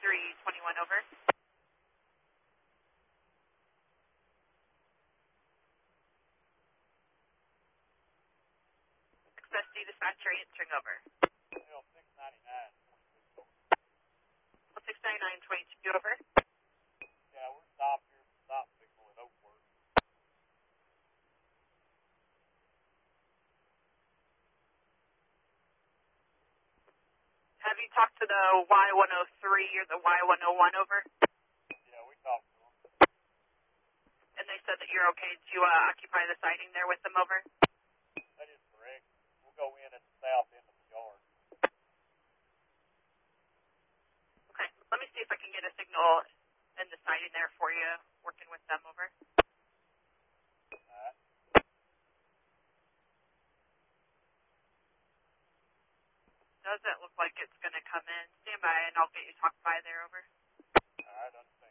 321, over. XSD dispatcher answering, over. 699, 22, over. Yeah, we're stopped here. Stop signal at Oakworth. Have you talked to the Y103 or the Y101, over? Yeah, we talked to them. And they said that you're okay to occupy the siding there with them, over? That is correct. We'll go in at the south end of the yard. Okay, let me see if I can get a signal in the siding there for you, working with them, over. Alright. Doesn't look like it's going to come in. Stand by and I'll get you talked by there, over. Alright, understand.